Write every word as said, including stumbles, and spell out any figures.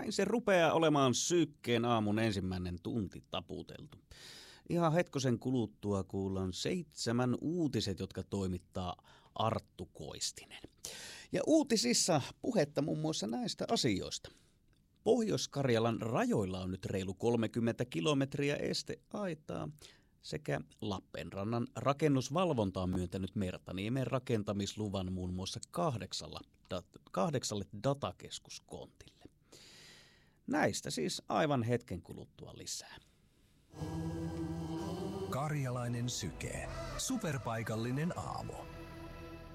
Näin se rupeaa olemaan Sykkeen aamun ensimmäinen tunti taputeltu. Ihan hetkosen kuluttua kuullaan seitsemän uutiset, jotka toimittaa Arttu Koistinen. Ja uutisissa puhetta muun muassa näistä asioista. Pohjois-Karjalan rajoilla on nyt reilu kolmekymmentä kilometriä esteaitaa sekä Lappeenrannan rakennusvalvonta on myöntänyt Mertaniemen rakentamisluvan muun muassa kahdeksalla, kahdeksalle datakeskuskontille. Näistä siis aivan hetken kuluttua lisää. Karjalainen Syke. Superpaikallinen aamu.